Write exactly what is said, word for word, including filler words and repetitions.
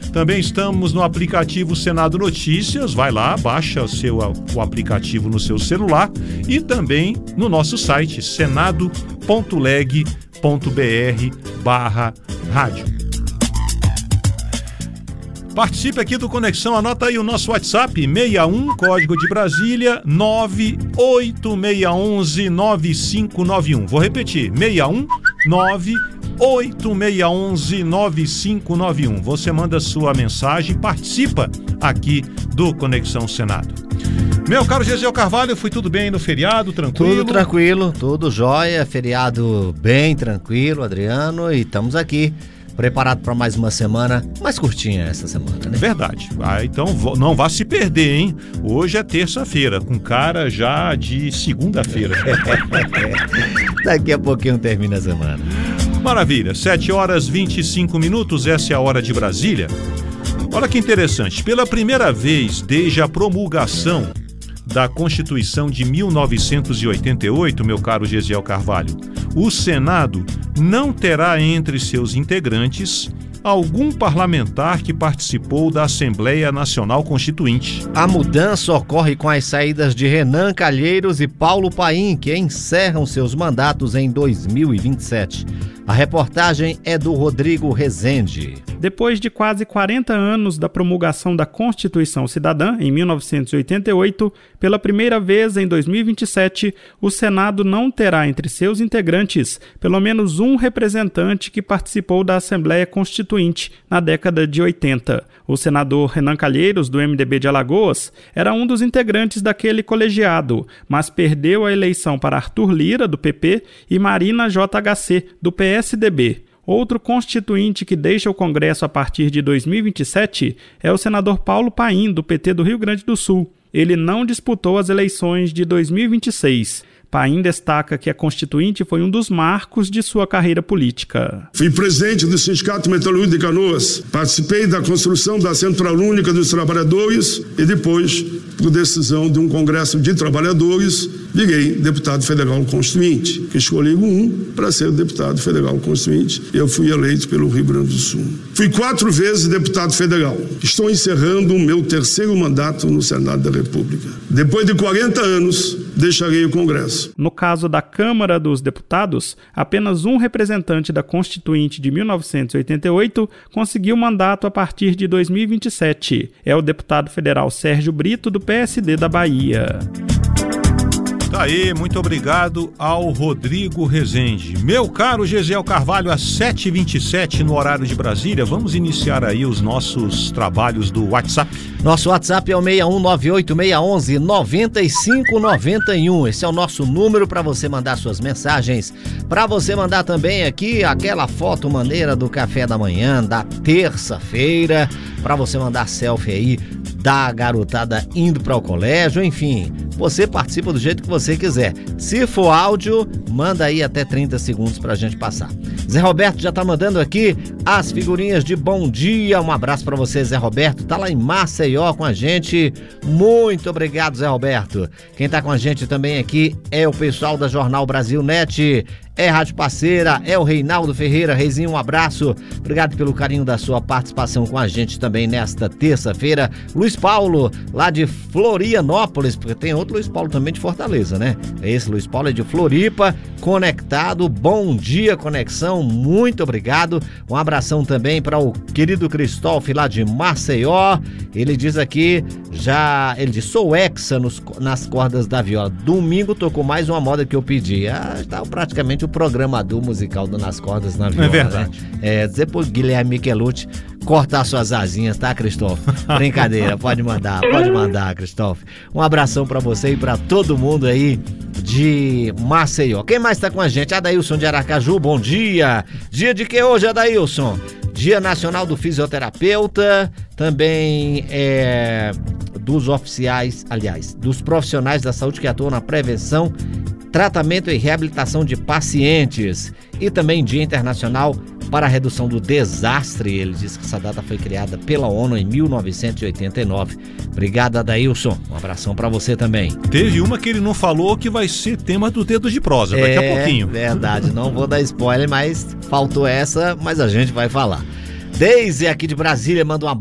Também estamos no aplicativo Senado Notícias. Vai lá, baixa o, seu, o aplicativo no seu celular e também no nosso site senado ponto leg ponto br barra rádio. Participe aqui do Conexão, anota aí o nosso WhatsApp, seis um, código de Brasília, nove oito seis um um nove cinco nove um. Vou repetir, seis um nove oito seis um um nove cinco nove um. Você manda sua mensagem, participa aqui do Conexão Senado. Meu caro Gesiel Carvalho, foi tudo bem no feriado, tranquilo? Tudo tranquilo, tudo jóia, feriado bem tranquilo, Adriano, e estamos aqui, preparado para mais uma semana, mais curtinha essa semana, né? Verdade. Ah, então não vá se perder, hein? Hoje é terça-feira, com cara já de segunda-feira. Daqui a pouquinho termina a semana. Maravilha, sete horas e vinte e cinco minutos, essa é a hora de Brasília. Olha que interessante, pela primeira vez desde a promulgação da Constituição de mil novecentos e oitenta e oito, meu caro Gesiel Carvalho, o Senado não terá entre seus integrantes algum parlamentar que participou da Assembleia Nacional Constituinte. A mudança ocorre com as saídas de Renan Calheiros e Paulo Paim, que encerram seus mandatos em dois mil e vinte e sete. A reportagem é do Rodrigo Rezende. Depois de quase quarenta anos da promulgação da Constituição Cidadã, em mil novecentos e oitenta e oito, pela primeira vez em dois mil e vinte e sete, o Senado não terá entre seus integrantes pelo menos um representante que participou da Assembleia Constituinte na década de oitenta. O senador Renan Calheiros, do M D B de Alagoas, era um dos integrantes daquele colegiado, mas perdeu a eleição para Arthur Lira, do P P, e Marina J H C, do P S D B. Outro constituinte que deixa o Congresso a partir de dois mil e vinte e sete é o senador Paulo Paim, do P T do Rio Grande do Sul. Ele não disputou as eleições de dois mil e vinte e seis. Paim destaca que a Constituinte foi um dos marcos de sua carreira política. Fui presidente do Sindicato Metalúrgico de Canoas, participei da construção da Central Única dos Trabalhadores e depois, por decisão de um Congresso de Trabalhadores, virei deputado federal constituinte, que escolhi um para ser deputado federal constituinte. Eu fui eleito pelo Rio Grande do Sul. Fui quatro vezes deputado federal. Estou encerrando o meu terceiro mandato no Senado da República. Depois de quarenta anos, deixarei o Congresso. No caso da Câmara dos Deputados, apenas um representante da Constituinte de mil novecentos e oitenta e oito conseguiu mandato a partir de dois mil e vinte e sete. É o deputado federal Sérgio Brito, do P S D da Bahia. Tá aí, muito obrigado ao Rodrigo Rezende. Meu caro Gesiel Carvalho, às sete e vinte e sete no horário de Brasília, vamos iniciar aí os nossos trabalhos do WhatsApp. Nosso WhatsApp é o seis um nove oito seis um um nove cinco nove um. Esse é o nosso número para você mandar suas mensagens. Para você mandar também aqui aquela foto maneira do café da manhã, da terça-feira. Para você mandar selfie aí da garotada indo para o colégio, enfim. Você participa do jeito que você quiser. Se for áudio, manda aí até trinta segundos pra gente passar. Zé Roberto já tá mandando aqui as figurinhas de bom dia. Um abraço pra você, Zé Roberto. Tá lá em Maceió com a gente. Muito obrigado, Zé Roberto. Quem tá com a gente também aqui é o pessoal da Jornal Brasil Net. É Rádio Parceira, é o Reinaldo Ferreira. Reizinho, um abraço. Obrigado pelo carinho da sua participação com a gente também nesta terça-feira. Luiz Paulo, lá de Florianópolis, porque tem outro Luiz Paulo também de Fortaleza, né? Esse Luiz Paulo é de Floripa, conectado. Bom dia, conexão. Muito obrigado. Um abração também para o querido Cristóvão lá de Maceió. Ele diz aqui, já, ele diz, sou hexa nos, nas cordas da viola. Domingo tocou mais uma moda que eu pedi. Ah, tá praticamente o programador musical do Nas Cordas na Viola. É verdade. Né? É, dizer pro Guilherme Michelucci cortar suas asinhas, tá, Cristóvão? Brincadeira, pode mandar, pode mandar, Cristóvão. Um abração pra você e pra todo mundo aí de Maceió. Quem mais tá com a gente? Adailson de Aracaju, bom dia. Dia de que hoje, Adailson? Dia Nacional do Fisioterapeuta, também é dos oficiais, aliás, dos profissionais da saúde que atuam na prevenção, tratamento e reabilitação de pacientes, e também Dia Internacional para a Redução do Desastre. Ele diz que essa data foi criada pela ONU em mil novecentos e oitenta e nove. Obrigado, Adailson. Um abração para você também. Teve uma que ele não falou que vai ser tema do Dedo de Prosa, daqui é, a pouquinho. Verdade, não vou dar spoiler, mas faltou essa, mas a gente vai falar. Deise aqui de Brasília manda uma